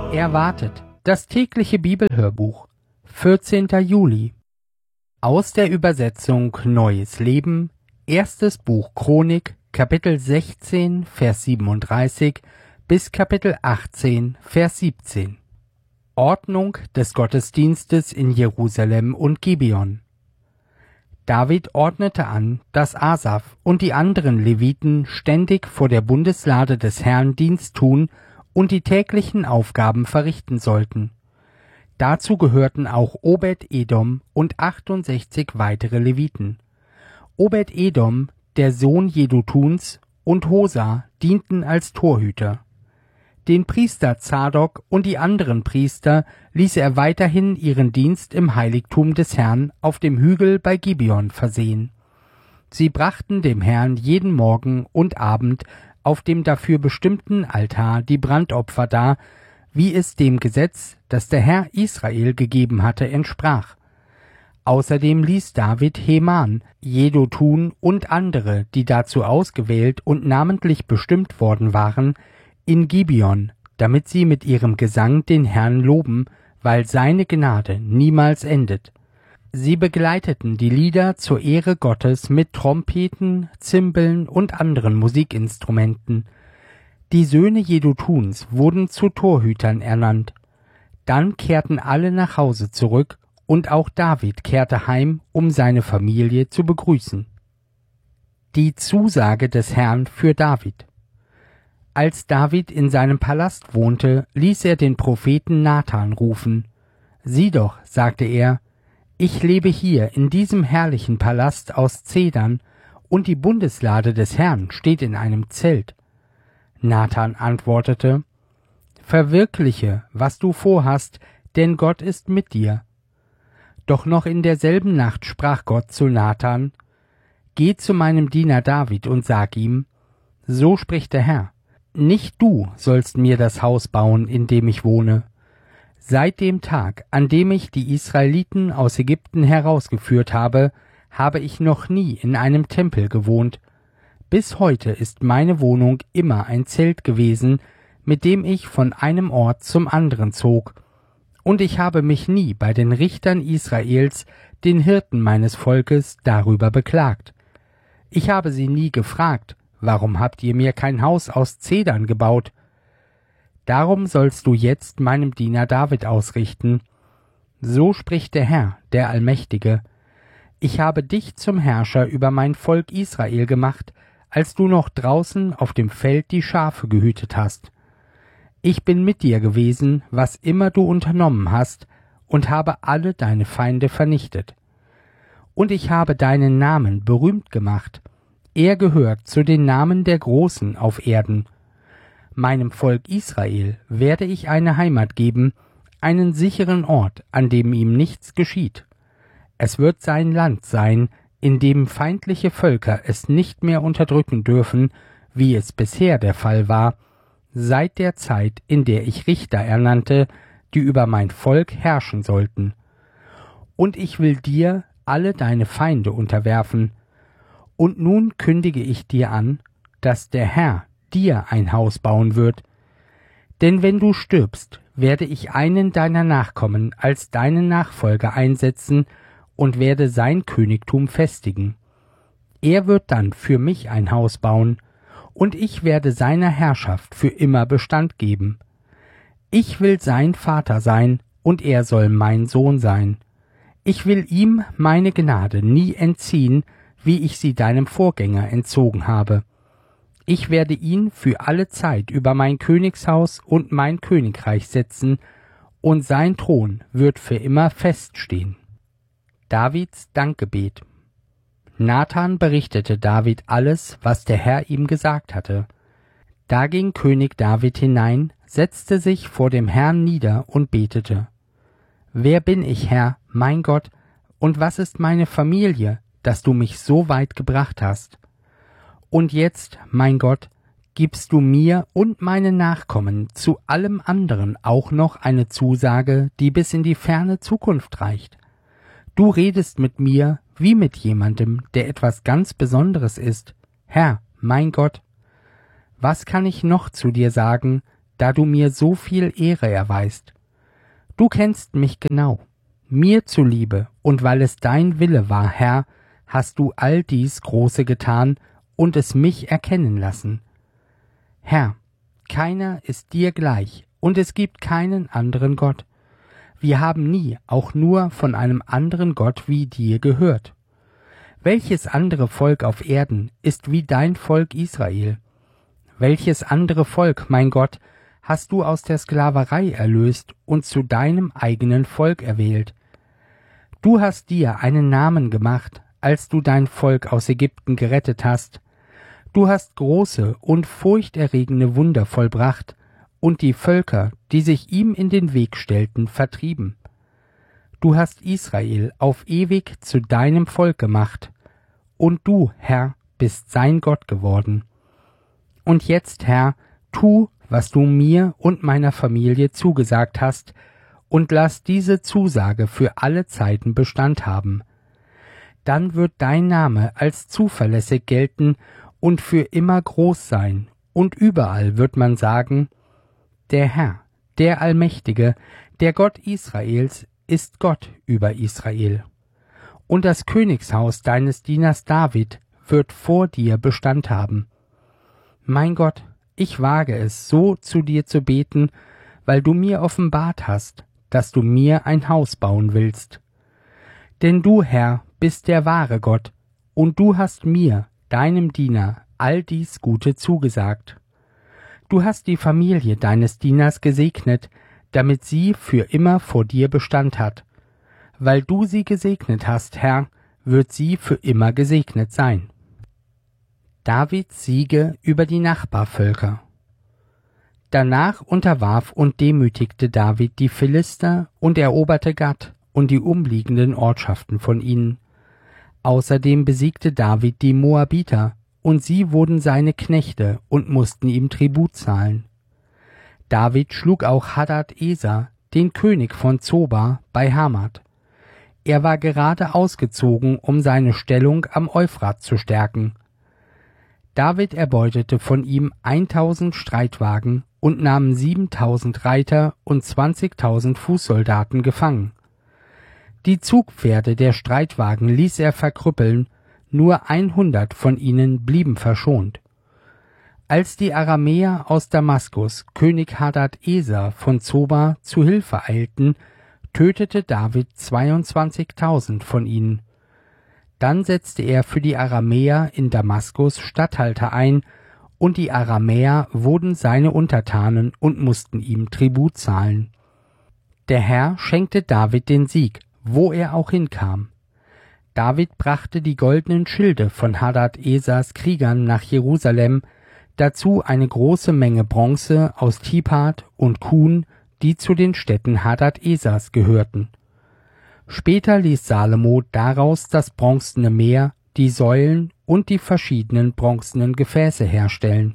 Erwartet, das tägliche Bibelhörbuch, 14. Juli. Aus der Übersetzung Neues Leben, erstes Buch Chronik, Kapitel 16, Vers 37 bis Kapitel 18, Vers 17. Ordnung des Gottesdienstes in Jerusalem und Gibeon. David ordnete an, dass Asaf und die anderen Leviten ständig vor der Bundeslade des Herrn Dienst tun und die täglichen Aufgaben verrichten sollten. Dazu gehörten auch Obed-Edom und 68 weitere Leviten. Obed-Edom, der Sohn Jedutuns, und Hosa dienten als Torhüter. Den Priester Zadok und die anderen Priester ließ er weiterhin ihren Dienst im Heiligtum des Herrn auf dem Hügel bei Gibeon versehen. Sie brachten dem Herrn jeden Morgen und Abend auf dem dafür bestimmten Altar die Brandopfer dar, wie es dem Gesetz, das der Herr Israel gegeben hatte, entsprach. Außerdem ließ David Heman, Jedutun und andere, die dazu ausgewählt und namentlich bestimmt worden waren, in Gibeon, damit sie mit ihrem Gesang den Herrn loben, weil seine Gnade niemals endet. Sie begleiteten die Lieder zur Ehre Gottes mit Trompeten, Zimbeln und anderen Musikinstrumenten. Die Söhne Jedutuns wurden zu Torhütern ernannt. Dann kehrten alle nach Hause zurück, und auch David kehrte heim, um seine Familie zu begrüßen. Die Zusage des Herrn für David. Als David in seinem Palast wohnte, ließ er den Propheten Nathan rufen. »Sieh doch«, sagte er, »ich lebe hier in diesem herrlichen Palast aus Zedern, und die Bundeslade des Herrn steht in einem Zelt.« Nathan antwortete, »Verwirkliche, was du vorhast, denn Gott ist mit dir.« Doch noch in derselben Nacht sprach Gott zu Nathan, »Geh zu meinem Diener David und sag ihm, so spricht der Herr, nicht du sollst mir das Haus bauen, in dem ich wohne. Seit dem Tag, an dem ich die Israeliten aus Ägypten herausgeführt habe, habe ich noch nie in einem Tempel gewohnt. Bis heute ist meine Wohnung immer ein Zelt gewesen, mit dem ich von einem Ort zum anderen zog. Und ich habe mich nie bei den Richtern Israels, den Hirten meines Volkes, darüber beklagt. Ich habe sie nie gefragt, warum habt ihr mir kein Haus aus Zedern gebaut? Darum sollst du jetzt meinem Diener David ausrichten. So spricht der Herr, der Allmächtige. Ich habe dich zum Herrscher über mein Volk Israel gemacht, als du noch draußen auf dem Feld die Schafe gehütet hast. Ich bin mit dir gewesen, was immer du unternommen hast, und habe alle deine Feinde vernichtet. Und ich habe deinen Namen berühmt gemacht. Er gehört zu den Namen der Großen auf Erden. Meinem Volk Israel werde ich eine Heimat geben, einen sicheren Ort, an dem ihm nichts geschieht. Es wird sein Land sein, in dem feindliche Völker es nicht mehr unterdrücken dürfen, wie es bisher der Fall war, seit der Zeit, in der ich Richter ernannte, die über mein Volk herrschen sollten. Und ich will dir alle deine Feinde unterwerfen. Und nun kündige ich dir an, dass der Herr dir ein Haus bauen wird. Denn wenn du stirbst, werde ich einen deiner Nachkommen als deinen Nachfolger einsetzen und werde sein Königtum festigen. Er wird dann für mich ein Haus bauen, und ich werde seiner Herrschaft für immer Bestand geben. Ich will sein Vater sein, und er soll mein Sohn sein. Ich will ihm meine Gnade nie entziehen, wie ich sie deinem Vorgänger entzogen habe. Ich werde ihn für alle Zeit über mein Königshaus und mein Königreich setzen, und sein Thron wird für immer feststehen. Davids Dankgebet. Nathan berichtete David alles, was der Herr ihm gesagt hatte. Da ging König David hinein, setzte sich vor dem Herrn nieder und betete. »Wer bin ich, Herr, mein Gott, und was ist meine Familie, dass du mich so weit gebracht hast? Und jetzt, mein Gott, gibst du mir und meinen Nachkommen zu allem anderen auch noch eine Zusage, die bis in die ferne Zukunft reicht. Du redest mit mir wie mit jemandem, der etwas ganz Besonderes ist. Herr, mein Gott, was kann ich noch zu dir sagen, da du mir so viel Ehre erweist. Du kennst mich genau. Mir zuliebe und weil es dein Wille war, Herr, hast du all dies Große getan und es mich erkennen lassen. Herr, keiner ist dir gleich und es gibt keinen anderen Gott. Wir haben nie auch nur von einem anderen Gott wie dir gehört. Welches andere Volk auf Erden ist wie dein Volk Israel? Welches andere Volk, mein Gott, hast du aus der Sklaverei erlöst und zu deinem eigenen Volk erwählt? Du hast dir einen Namen gemacht, als du dein Volk aus Ägypten gerettet hast. Du hast große und furchterregende Wunder vollbracht und die Völker, die sich ihm in den Weg stellten, vertrieben. Du hast Israel auf ewig zu deinem Volk gemacht, und du, Herr, bist sein Gott geworden. Und jetzt, Herr, tu, was du mir und meiner Familie zugesagt hast, und lass diese Zusage für alle Zeiten Bestand haben. Dann wird dein Name als zuverlässig gelten und für immer groß sein, und überall wird man sagen, der Herr, der Allmächtige, der Gott Israels, ist Gott über Israel. Und das Königshaus deines Dieners David wird vor dir Bestand haben. Mein Gott, ich wage es, so zu dir zu beten, weil du mir offenbart hast, dass du mir ein Haus bauen willst. Denn du, Herr, bist der wahre Gott, und du hast mir, deinem Diener, all dies Gute zugesagt. Du hast die Familie deines Dieners gesegnet, damit sie für immer vor dir Bestand hat. Weil du sie gesegnet hast, Herr, wird sie für immer gesegnet sein. Davids Siege über die Nachbarvölker. Danach unterwarf und demütigte David die Philister und eroberte Gat und die umliegenden Ortschaften von ihnen. Außerdem besiegte David die Moabiter, und sie wurden seine Knechte und mussten ihm Tribut zahlen. David schlug auch Hadad-Eser, den König von Zoba, bei Hamat. Er war gerade ausgezogen, um seine Stellung am Euphrat zu stärken. David erbeutete von ihm 1000 Streitwagen und nahm 7000 Reiter und 20.000 Fußsoldaten gefangen. Die Zugpferde der Streitwagen ließ er verkrüppeln, nur 100 von ihnen blieben verschont. Als die Aramäer aus Damaskus König Hadad-Eser von Zoba zu Hilfe eilten, tötete David 22.000 von ihnen. Dann setzte er für die Aramäer in Damaskus Statthalter ein, und die Aramäer wurden seine Untertanen und mussten ihm Tribut zahlen. Der Herr schenkte David den Sieg, wo er auch hinkam. David brachte die goldenen Schilde von Hadad-Esers Kriegern nach Jerusalem, dazu eine große Menge Bronze aus Tipat und Kun, die zu den Städten Hadad-Esers gehörten. Später ließ Salomo daraus das bronzene Meer, die Säulen und die verschiedenen bronzenen Gefäße herstellen.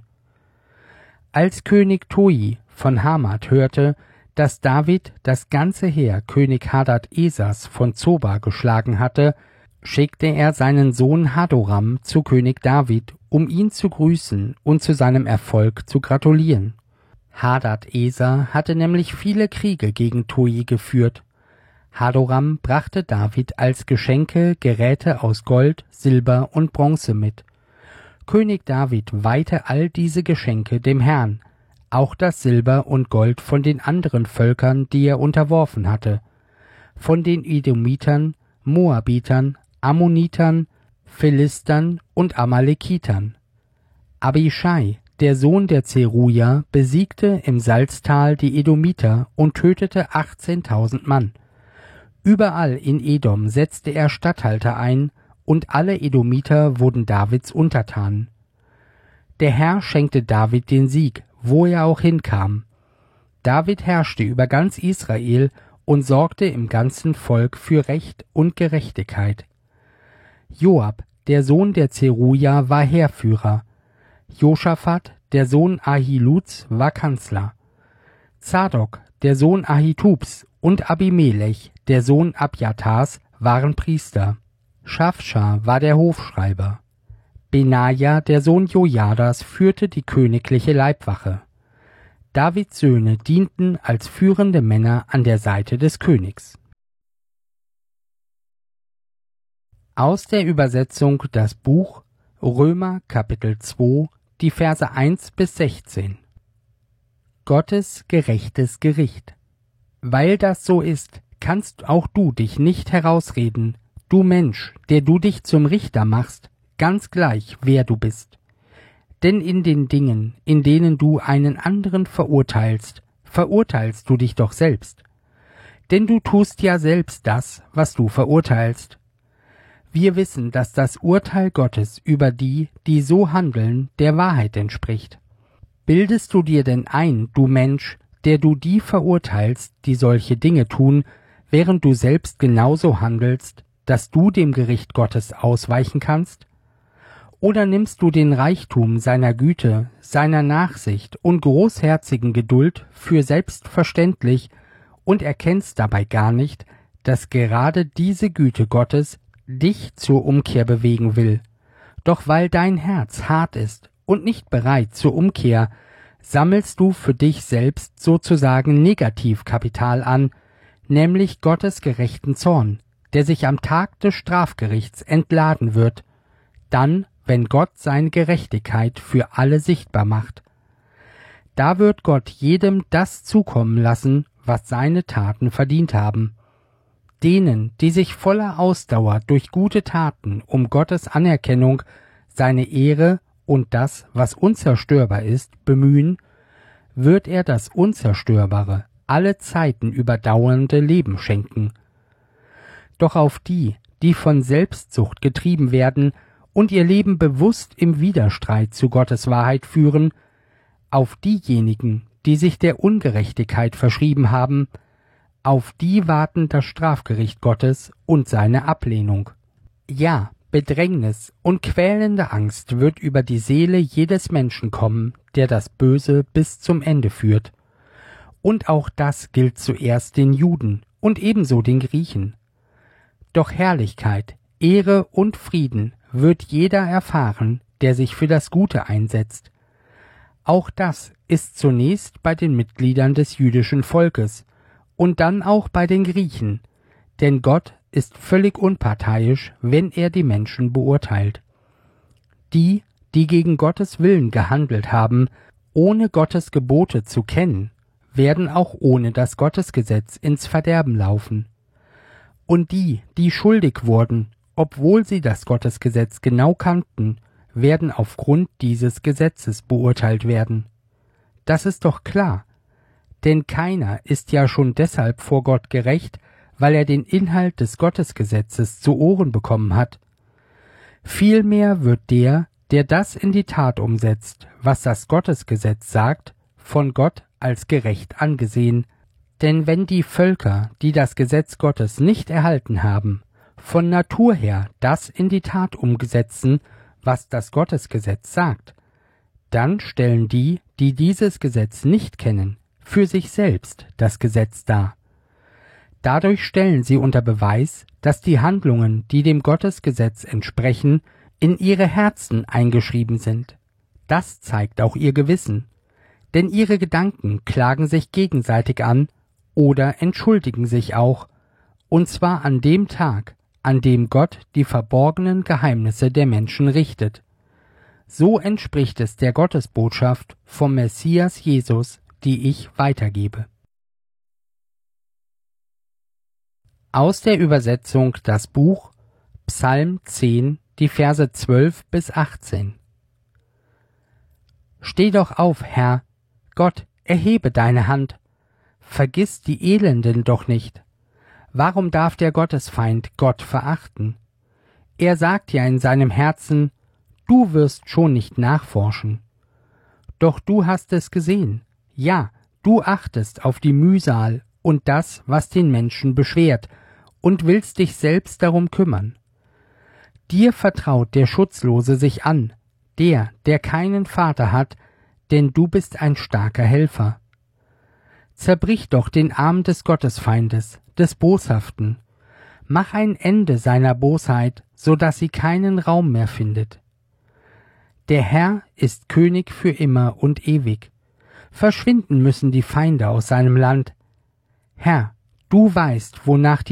Als König Toi von Hamat hörte, dass David das ganze Heer König Hadad-Esers von Zoba geschlagen hatte, schickte er seinen Sohn Hadoram zu König David, um ihn zu grüßen und zu seinem Erfolg zu gratulieren. Hadad-Eser hatte nämlich viele Kriege gegen Toi geführt. Hadoram brachte David als Geschenke Geräte aus Gold, Silber und Bronze mit. König David weihte all diese Geschenke dem Herrn, auch das Silber und Gold von den anderen Völkern, die er unterworfen hatte, von den Edomitern, Moabitern, Ammonitern, Philistern und Amalekitern. Abischai, der Sohn der Zeruja, besiegte im Salztal die Edomiter und tötete 18.000 Mann. Überall in Edom setzte er Statthalter ein, und alle Edomiter wurden Davids Untertanen. Der Herr schenkte David den Sieg, wo er auch hinkam. David herrschte über ganz Israel und sorgte im ganzen Volk für Recht und Gerechtigkeit. Joab, der Sohn der Zeruja, war Heerführer. Josaphat, der Sohn Ahiluds, war Kanzler. Zadok, der Sohn Ahitubs, und Abimelech, der Sohn Abjatars, waren Priester. Schafscha war der Hofschreiber. Benaja, der Sohn Jojadas, führte die königliche Leibwache. Davids Söhne dienten als führende Männer an der Seite des Königs. Aus der Übersetzung das Buch Römer Kapitel 2, die Verse 1 bis 16. Gottes gerechtes Gericht. Weil das so ist, kannst auch du dich nicht herausreden, du Mensch, der du dich zum Richter machst, ganz gleich, wer du bist. Denn in den Dingen, in denen du einen anderen verurteilst, verurteilst du dich doch selbst. Denn du tust ja selbst das, was du verurteilst. Wir wissen, dass das Urteil Gottes über die, die so handeln, der Wahrheit entspricht. Bildest du dir denn ein, du Mensch, der du die verurteilst, die solche Dinge tun, während du selbst genauso handelst, dass du dem Gericht Gottes ausweichen kannst? Oder nimmst du den Reichtum seiner Güte, seiner Nachsicht und großherzigen Geduld für selbstverständlich und erkennst dabei gar nicht, dass gerade diese Güte Gottes dich zur Umkehr bewegen will? Doch weil dein Herz hart ist und nicht bereit zur Umkehr, sammelst du für dich selbst sozusagen Negativkapital an, nämlich Gottes gerechten Zorn, der sich am Tag des Strafgerichts entladen wird, dann, wenn Gott seine Gerechtigkeit für alle sichtbar macht. Da wird Gott jedem das zukommen lassen, was seine Taten verdient haben. Denen, die sich voller Ausdauer durch gute Taten um Gottes Anerkennung, seine Ehre und das, was unzerstörbar ist, bemühen, wird er das Unzerstörbare, alle Zeiten überdauernde Leben schenken. Doch auf die, die von Selbstsucht getrieben werden und ihr Leben bewusst im Widerstreit zu Gottes Wahrheit führen, auf diejenigen, die sich der Ungerechtigkeit verschrieben haben, auf die warten das Strafgericht Gottes und seine Ablehnung. Ja, Bedrängnis und quälende Angst wird über die Seele jedes Menschen kommen, der das Böse bis zum Ende führt. Und auch das gilt zuerst den Juden und ebenso den Griechen. Doch Herrlichkeit, Ehre und Frieden wird jeder erfahren, der sich für das Gute einsetzt. Auch das ist zunächst bei den Mitgliedern des jüdischen Volkes und dann auch bei den Griechen, denn Gott ist völlig unparteiisch, wenn er die Menschen beurteilt. Die, die gegen Gottes Willen gehandelt haben, ohne Gottes Gebote zu kennen, werden auch ohne das Gottesgesetz ins Verderben laufen. Und die, die schuldig wurden, obwohl sie das Gottesgesetz genau kannten, werden aufgrund dieses Gesetzes beurteilt werden. Das ist doch klar, denn keiner ist ja schon deshalb vor Gott gerecht, weil er den Inhalt des Gottesgesetzes zu Ohren bekommen hat. Vielmehr wird der, der das in die Tat umsetzt, was das Gottesgesetz sagt, von Gott als gerecht angesehen. Denn wenn die Völker, die das Gesetz Gottes nicht erhalten haben, von Natur her das in die Tat umsetzen, was das Gottesgesetz sagt, dann stellen die, die dieses Gesetz nicht kennen, für sich selbst das Gesetz dar. Dadurch stellen sie unter Beweis, dass die Handlungen, die dem Gottesgesetz entsprechen, in ihre Herzen eingeschrieben sind. Das zeigt auch ihr Gewissen, denn ihre Gedanken klagen sich gegenseitig an oder entschuldigen sich auch, und zwar an dem Tag, an dem Gott die verborgenen Geheimnisse der Menschen richtet. So entspricht es der Gottesbotschaft vom Messias Jesus, die ich weitergebe. Aus der Übersetzung das Buch Psalm 10, die Verse 12 bis 18. Steh doch auf, Herr, Gott, erhebe deine Hand, vergiss die Elenden doch nicht. Warum darf der Gottesfeind Gott verachten? Er sagt ja in seinem Herzen, du wirst schon nicht nachforschen. Doch du hast es gesehen, ja, du achtest auf die Mühsal und das, was den Menschen beschwert, und willst dich selbst darum kümmern. Dir vertraut der Schutzlose sich an, der keinen Vater hat, denn du bist ein starker Helfer. Zerbrich doch den Arm des Gottesfeindes, des Boshaften. Mach ein Ende seiner Bosheit, so dass sie keinen Raum mehr findet. Der Herr ist König für immer und ewig. verschwinden müssen die Feinde aus seinem Land. Herr, du weißt, wonach